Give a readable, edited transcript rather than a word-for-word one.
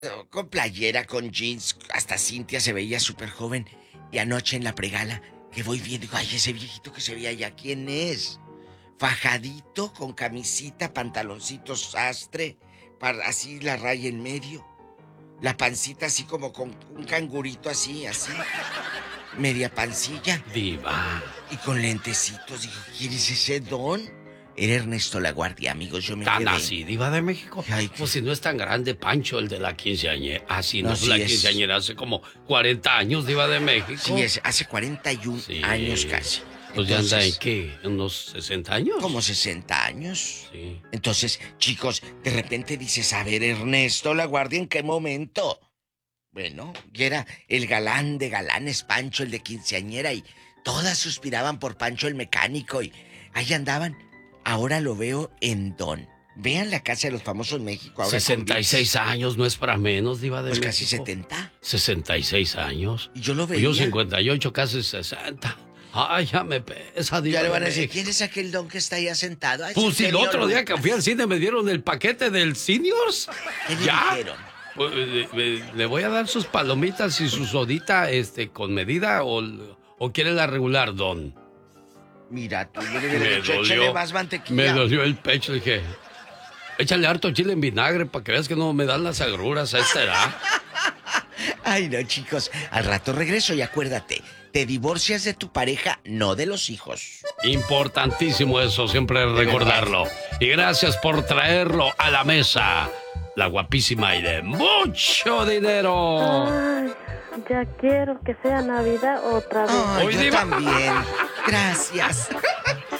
con playera, con jeans, hasta Cintia se veía súper joven. Y anoche en la pregala, que voy viendo, digo, ay, ese viejito que se veía allá, ¿quién es? Fajadito, con camisita, pantaloncitos sastre, así la raya en medio. La pancita así como con un cangurito así, así. Media pancilla. Diva. Y con lentecitos. Dijo, ¿quién es ese don? Era Ernesto Laguardia, amigos, yo me ¿Tan quedé. así, Diva de México? Ay, pues si no es tan grande, Pancho, el de la quinceañera. Ah, sí, no, sí la es. quinceañera hace como 40 años, Diva de México. Sí, hace 41 años casi. Pues ya anda en qué, unos 60 años. Como 60 años. Sí. Entonces, chicos, de repente dices, a ver, Ernesto Laguardia, ¿en qué momento? Bueno, y era el galán de galanes, Pancho, el de quinceañera, y todas suspiraban por Pancho el mecánico, y ahí andaban. Ahora lo veo en Don. Vean la Casa de los Famosos en México. Ahora 66 años, no es para menos, Diva de pues México. casi 70. 66 años. Y yo lo veía. Yo 58, casi 60. Ay, ya me pesa, Diva. Ya le van a de decir, México. ¿quién es aquel don que está ahí sentado? Ay, Pues si el señor otro día que Lucas. fui al cine me dieron el paquete del Seniors. ¿Qué le ¿Ya? dijeron? Pues, le voy a dar sus palomitas y su sodita con medida o quiere la regular, don. Mira, tú échale más mantequilla. Me dolió el pecho, dije, échale harto chile en vinagre para que veas que no me dan las agruras a esta edad. Ay, no, chicos, al rato regreso y acuérdate, te divorcias de tu pareja, no de los hijos. Importantísimo eso, siempre recordarlo. Y gracias por traerlo a la mesa. La guapísima y de mucho dinero. Ay, ya quiero que sea Navidad otra vez. Ay, yo también. Gracias.